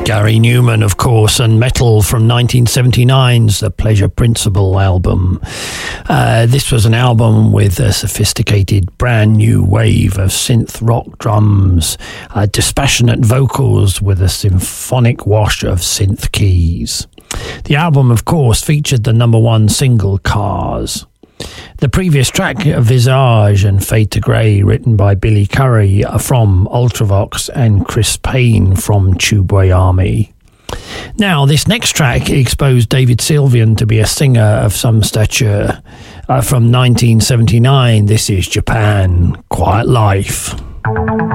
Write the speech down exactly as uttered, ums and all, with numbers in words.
Gary Newman, of course, and Metal from nineteen seventy-nine's The Pleasure Principle album. Uh, this was an album with a sophisticated brand new wave of synth rock drums, uh, dispassionate vocals with a symphonic wash of synth keys. The album, of course, featured the number one single, Cars. The previous track, Visage and Fade to Grey, written by Billy Currie from Ultravox and Chris Payne from Tubeway Army. Now, this next track exposed David Sylvian to be a singer of some stature. Uh, from nineteen seventy-nine, this is Japan, Quiet Life.